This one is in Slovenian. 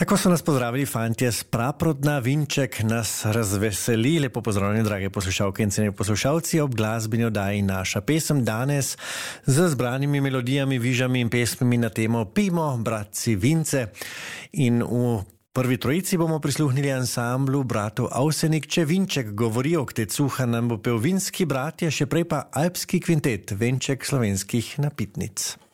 Tako so nas pozdravili fantje z Praprodna. Vinček nas razveseli. Lepo pozdravljeni, drage poslušalke in cenjeni poslušalci. Ob glasbeni oddaji Naša pesem danes z zbranimi melodijami, vižami in pesmimi na temo Pijmo, bratci Vince. In v prvi trojici bomo prisluhnili ansamblu bratov Avsenik. Če Vinček govori o ktecuha, nam bo pel vinski bratje, še prej pa alpski kvintet, venček slovenskih napitnic.